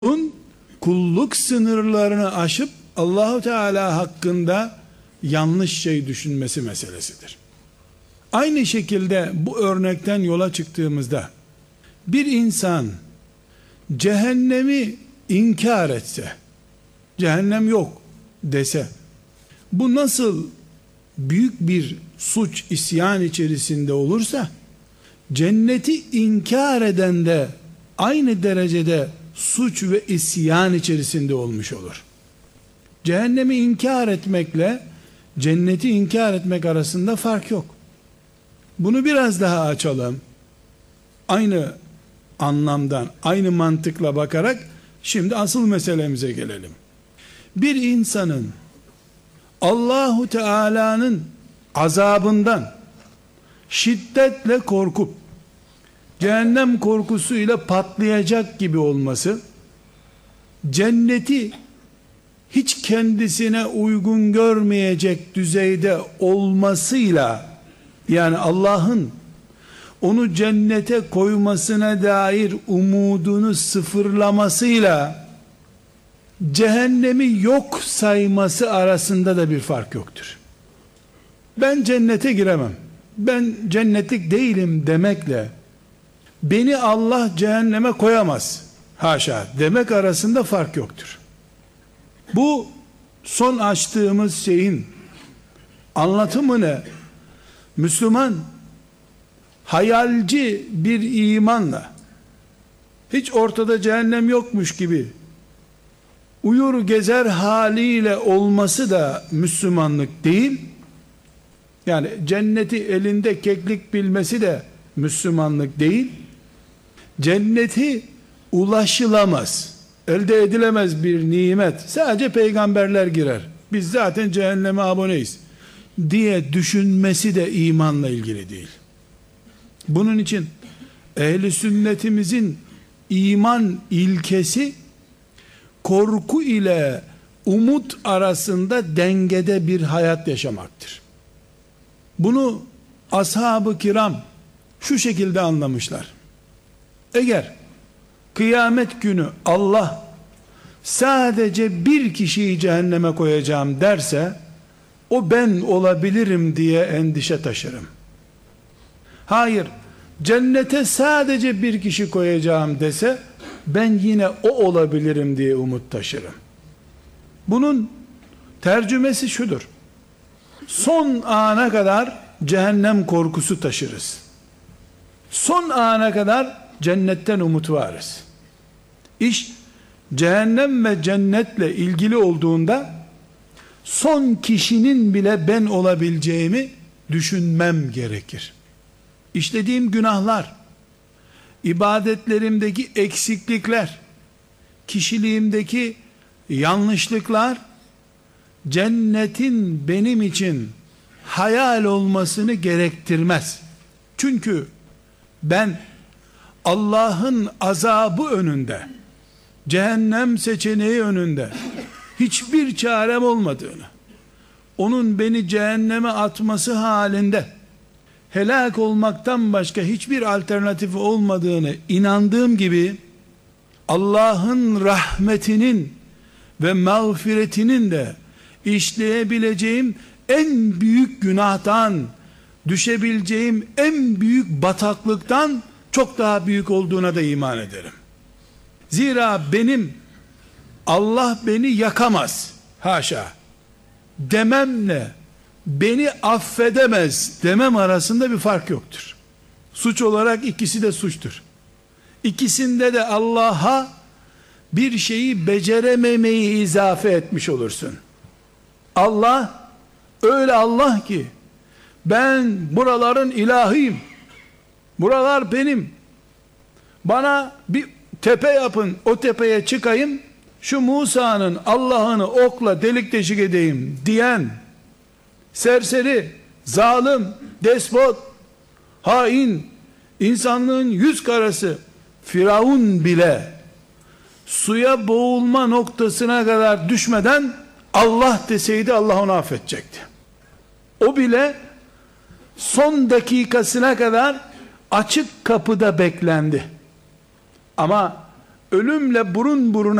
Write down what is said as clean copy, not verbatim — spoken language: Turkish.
kulluk sınırlarını aşıp Allahu Teala hakkında yanlış şey düşünmesi meselesidir. Aynı şekilde bu örnekten yola çıktığımızda bir insan cehennemi inkar etse, cehennem yok dese, bu nasıl büyük bir suç, isyan içerisinde olursa, cenneti inkar eden de aynı derecede suç ve isyan içerisinde olmuş olur. Cehennemi inkar etmekle cenneti inkar etmek arasında fark yok. Bunu biraz daha açalım. Aynı anlamdan, aynı mantıkla bakarak şimdi asıl meselemize gelelim. Bir insanın Allahu Teala'nın azabından şiddetle korkup cehennem korkusuyla patlayacak gibi olması, cenneti hiç kendisine uygun görmeyecek düzeyde olmasıyla, yani Allah'ın onu cennete koymasına dair umudunu sıfırlamasıyla cehennemi yok sayması arasında da bir fark yoktur. Ben cennete giremem, ben cennetlik değilim demekle beni Allah cehenneme koyamaz, haşa demek arasında fark yoktur. Bu son açtığımız şeyin anlatımı ne? Müslüman hayalci bir imanla, hiç ortada cehennem yokmuş gibi uyur gezer haliyle olması da Müslümanlık değil. Yani cenneti elinde keklik bilmesi de Müslümanlık değil. Cenneti ulaşılamaz, elde edilemez bir nimet, sadece peygamberler girer, biz zaten cehenneme aboneyiz diye düşünmesi de imanla ilgili değil. Bunun için ehli sünnetimizin iman ilkesi korku ile umut arasında dengede bir hayat yaşamaktır. Bunu ashab-ı kiram şu şekilde anlamışlar: eğer kıyamet günü Allah sadece bir kişiyi cehenneme koyacağım derse, o ben olabilirim diye endişe taşırım. Hayır, cennete sadece bir kişi koyacağım dese, ben yine o olabilirim diye umut taşırım. Bunun tercümesi şudur: son ana kadar cehennem korkusu taşırız, son ana kadar cennetten umut varız. İş cehennem ve cennetle ilgili olduğunda son kişinin bile ben olabileceğimi düşünmem gerekir. İşlediğim günahlar, ibadetlerimdeki eksiklikler, kişiliğimdeki yanlışlıklar cennetin benim için hayal olmasını gerektirmez. Çünkü ben Allah'ın azabı önünde, cehennem seçeneği önünde hiçbir çarem olmadığını, onun beni cehenneme atması halinde helak olmaktan başka hiçbir alternatifi olmadığını inandığım gibi, Allah'ın rahmetinin ve mağfiretinin de işleyebileceğim en büyük günahtan, düşebileceğim en büyük bataklıktan çok daha büyük olduğuna da iman ederim. Zira benim Allah beni yakamaz, haşa dememle beni affedemez demem arasında bir fark yoktur. Suç olarak ikisi de suçtur. İkisinde de Allah'a bir şeyi becerememeyi izafe etmiş olursun. Allah öyle Allah ki, ben buraların ilahıyım, buralar benim, bana bir tepe yapın, o tepeye çıkayım, şu Musa'nın Allah'ını okla delik deşik edeyim diyen serseri, zalim, despot, hain, insanlığın yüz karası Firavun bile suya boğulma noktasına kadar düşmeden Allah deseydi, Allah onu affedecekti. O bile son dakikasına kadar açık kapıda beklendi. Ama ölümle burun buruna